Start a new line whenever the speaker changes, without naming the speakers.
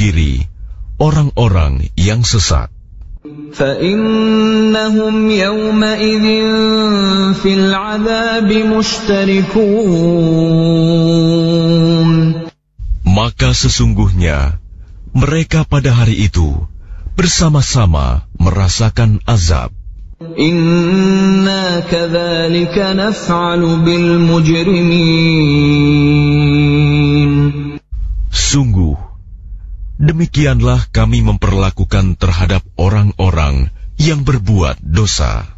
diri orang-orang yang sesat.
فَإِنَّهُمْ يَوْمَئِذٍ فِي الْعَذَابِ مُشْتَرِكُونَ.
Maka sesungguhnya mereka pada hari itu bersama-sama merasakan azab.
Inna kadzalika naf'alu bil mujrimin.
Sungguh, demikianlah kami memperlakukan terhadap orang-orang yang berbuat dosa.